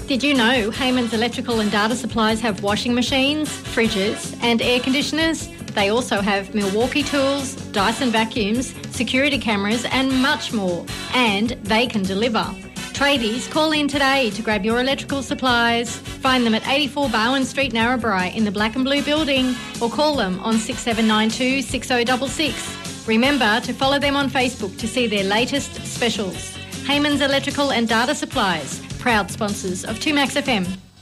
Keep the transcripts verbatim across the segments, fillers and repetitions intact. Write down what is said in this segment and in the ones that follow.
Did you know Heyman's Electrical and Data Supplies have washing machines, fridges and air conditioners? They also have Milwaukee tools, Dyson vacuums, security cameras and much more. And they can deliver. Tradies, call in today to grab your electrical supplies. Find them at eighty-four Bowen Street, Narrabri in the Black and Blue building or call them on six seven nine two, six oh six six. Remember to follow them on Facebook to see their latest specials. Heyman's Electrical and Data Supplies, proud sponsors of two Max F M.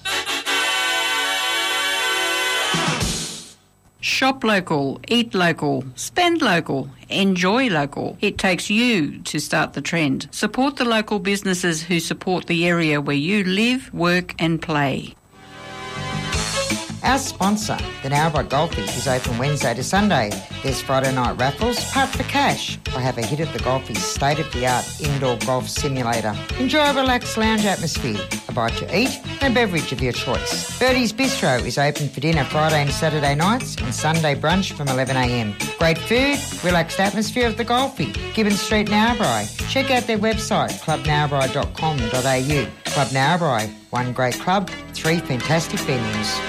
Shop local, eat local, spend local, enjoy local. It takes you to start the trend. Support the local businesses who support the area where you live, work and play. Our sponsor, the Narrabri Golfies, is open Wednesday to Sunday. There's Friday night raffles, part for cash, or have a hit at the Golfies' state-of-the-art indoor golf simulator. Enjoy a relaxed lounge atmosphere, a bite to eat and a beverage of your choice. Birdie's Bistro is open for dinner Friday and Saturday nights and Sunday brunch from eleven a m. Great food, relaxed atmosphere at the Golfie, Gibbon Street, Narrabri. Check out their website, club narrabri dot com dot a u. Club Narrabri, one great club, three fantastic venues.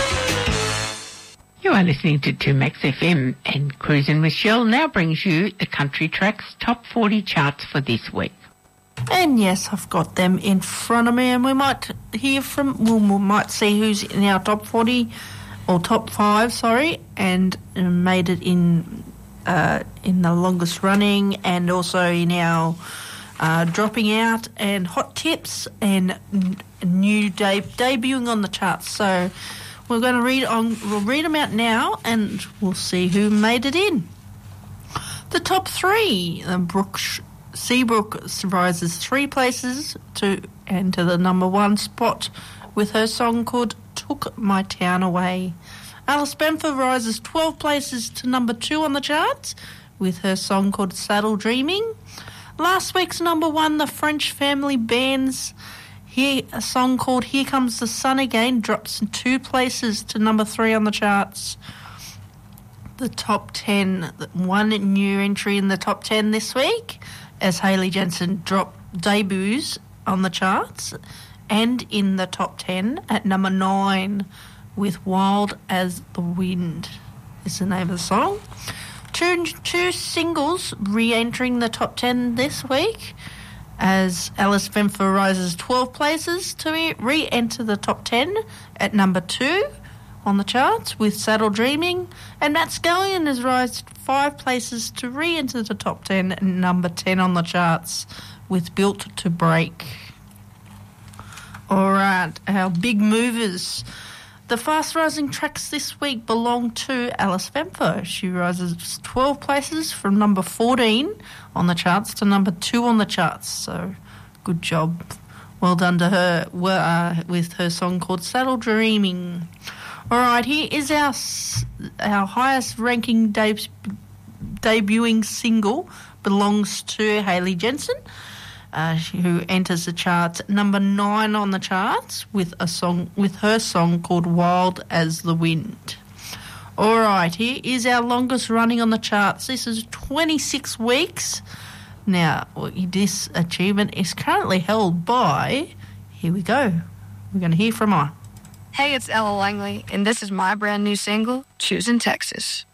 You are listening to two Max F M, and Cruising with Shell now brings you the Country Tracks Top forty charts for this week. And yes, I've got them in front of me, and we might hear from, well, we might see who's in our top forty, or top five, sorry, and made it in uh, in the longest running, and also in our uh, dropping out and hot tips, and new de- debuting on the charts. So we're going to read on. We'll read them out now, and we'll see who made it in. The top three: the Brooke Seabrook rises three places to enter the number one spot with her song called "Took My Town Away." Alice Benfer rises twelve places to number two on the charts with her song called "Saddle Dreaming." Last week's number one, the French Family Band's Here, a song called Here Comes the Sun Again, drops in two places to number three on the charts. The top ten, one new entry in the top ten this week as Hayley Jensen drop debuts on the charts, and in the top ten at number nine with Wild as the Wind is the name of the song. Two, two singles re-entering the top ten this week as Alice Benfer rises twelve places to re-enter the top ten at number two on the charts with Saddle Dreaming, and Matt Scallion has risen five places to re-enter the top ten at number ten on the charts with Built to Break. All right, our big movers. The fast-rising tracks this week belong to Alice Benfer. She rises twelve places from number fourteen on the charts to number two on the charts. So, good job. Well done to her uh, with her song called Saddle Dreaming. All right, here is our our highest-ranking deb- debuting single. Belongs to Hayley Jensen, Uh, who enters the charts at number nine on the charts with a song with her song called Wild as the Wind. All right, here is our longest running on the charts. This is twenty-six weeks. Now, this achievement is currently held by, here we go, we're going to hear from her. Hey, it's Ella Langley, and this is my brand new single, Choosing Texas.